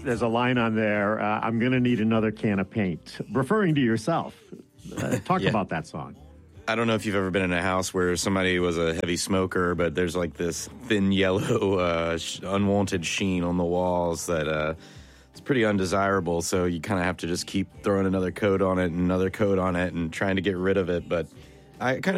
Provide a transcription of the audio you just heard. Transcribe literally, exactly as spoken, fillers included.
there's a line on there, uh, I'm going to need another can of paint, referring to yourself. Uh, talk Yeah. about that song. I don't know if you've ever been in a house where somebody was a heavy smoker, but there's like this thin yellow, uh, sh- unwanted sheen on the walls that uh, it's pretty undesirable. So you kind of have to just keep throwing another coat on it and another coat on it and trying to get rid of it. But I kind of